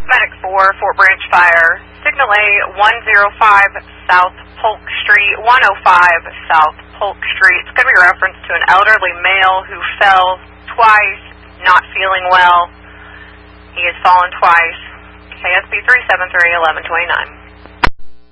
Medic 4, Fort Branch Fire, Signal A 105 South Polk Street, 105 South Polk Street. It's going to be a reference to an elderly male who fell twice, not feeling well. He has fallen twice. KSB 373-1129.